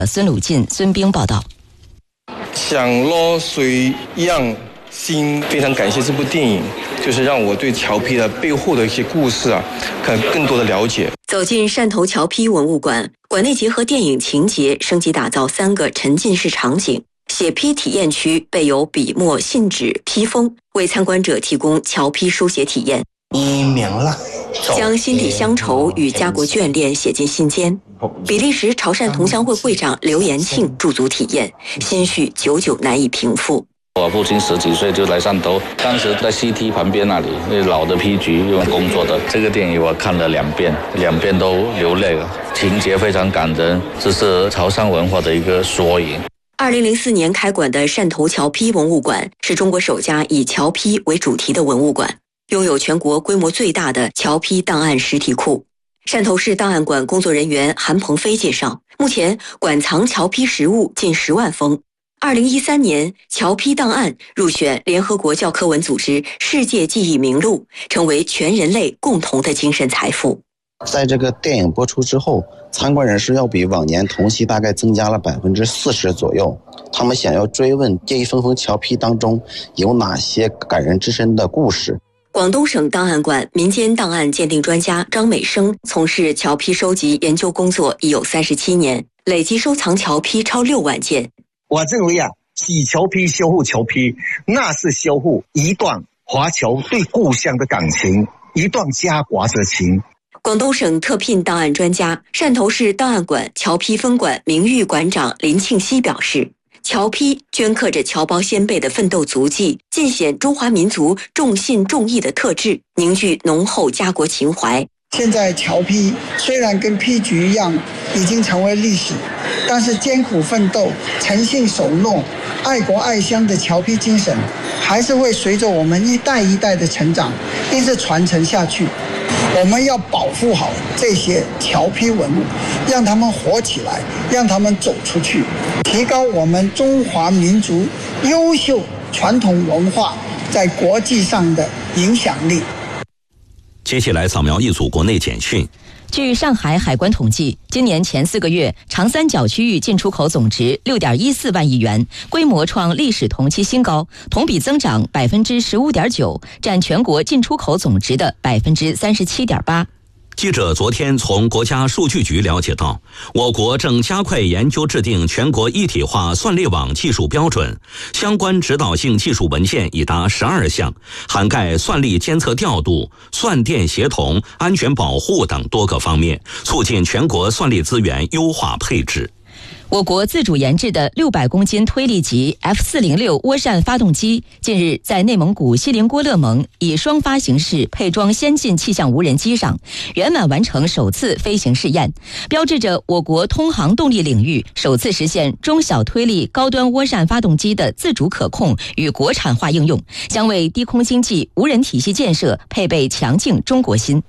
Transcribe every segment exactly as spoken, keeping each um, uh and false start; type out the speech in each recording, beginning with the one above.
孙鲁进、孙兵报道。 想落水样心，非常感谢这部电影，就是让我对侨批的背后的一些故事啊，可能更多的了解。 走进汕头侨批文物馆，馆内结合电影情节，升级打造三个沉浸式场景。写批体验区备有笔墨、信纸、批锋，为参观者提供侨批书写体验。 你明了， 将心底乡愁与家国眷恋写进心间。比利时潮汕同乡会会长刘延庆驻足体验，心绪久久难以平复。 我父亲十几岁就来汕头，当时在 C T 旁边那里，那老的批局用工作的。这个电影我看了两遍，两遍都流泪了，情节非常感人，这是潮汕文化的一个缩影。 二零零四年开馆的汕头侨批文物馆是中国首家以侨批为主题的文物馆，拥有全国规模最大的侨批档案实体库。汕头市档案馆工作人员韩鹏飞介绍，目前馆藏侨批实物近十万封。二零一三年，侨批档案入选联合国教科文组织世界记忆名录，成为全人类共同的精神财富。 在这个电影播出之后，参观人数要比往年同期大概增加了百分之四十左右。他们想要追问这一封封侨批当中有哪些感人至深的故事。 广东省档案馆民间档案鉴定专家张美生从事侨批收集研究工作已有三十七年，累计收藏侨批超六万件。 我认为啊，洗侨批、修复侨批，那是修复一段华侨对故乡的感情，一段家国的情。 广东省特聘档案专家、汕头市档案馆侨批分馆名誉馆长林庆熙表示，侨批镌刻着侨胞先辈的奋斗足迹，尽显中华民族重信重义的特质，凝聚浓厚家国情怀。 现在侨批虽然跟批局一样已经成为历史，但是艰苦奋斗、诚信守诺、爱国爱乡的侨批精神还是会随着我们一代一代的成长一直传承下去。我们要保护好这些侨批文物，让他们活起来，让他们走出去，提高我们中华民族优秀传统文化在国际上的影响力。 接下来扫描一组国内简讯。 据上海海关统计，今年前四个月，长三角区域进出口总值六点一四万亿元，规模创历史同期新高，同比增长百分之十五点九，占全国进出口总值的百分之三十七点八。 记者昨天从国家数据局了解到，我国正加快研究制定全国一体化算力网技术标准，相关指导性技术文件已达十二项，涵盖算力监测调度、算电协同、安全保护等多个方面，促进全国算力资源优化配置。 我国自主研制的六百公斤推力级 F 四零六 涡扇发动机近日在内蒙古锡林郭勒盟以双发形式配装先进气象无人机上，圆满完成首次飞行试验，标志着我国通航动力领域首次实现中小推力高端涡扇发动机的自主可控与国产化应用，将为低空经济无人体系建设配备强劲中国心。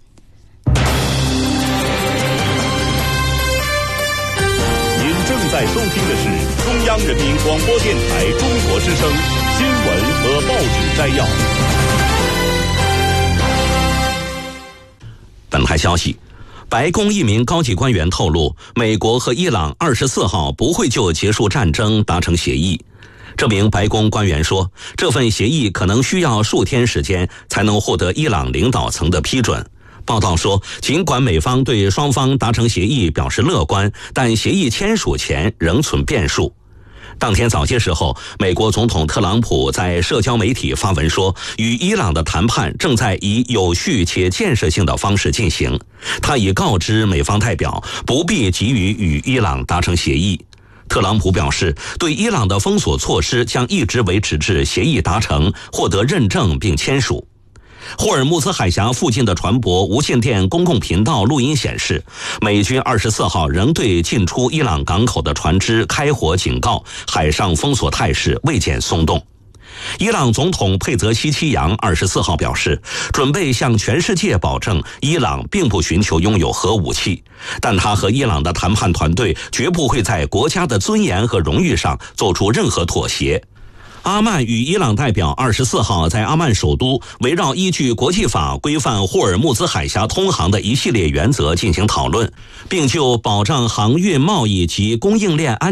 在收听的是中央人民广播电台中国之声新闻和报纸摘要。 本台消息，白宫一名高级官员透露，美国和伊朗二十四号不会就结束战争达成协议。这名白宫官员说，这份协议可能需要数天时间才能获得伊朗领导层的批准。报道说，尽管美方对双方达成协议表示乐观，但协议签署前仍存变数。当天早些时候，美国总统特朗普在社交媒体发文说，与伊朗的谈判正在以有序且建设性的方式进行。他已告知美方代表不必急于与伊朗达成协议。特朗普表示，对伊朗的封锁措施将一直维持至协议达成、获得认证并签署。霍尔木兹海峡附近的船舶无线电公共频道录音显示，美军二十四号仍对进出伊朗港口的船只开火警告，海上封锁态势未见松动。伊朗总统佩泽希奇扬二十四号表示，准备向全世界保证伊朗并不寻求拥有核武器，但他和伊朗的谈判团队绝不会在国家的尊严和荣誉上做出任何妥协。 阿曼与伊朗代表二十四号在阿曼首都围绕依据国际法规范霍尔木兹海峡通航的一系列原则进行讨论，并就保障航运贸易及供应链安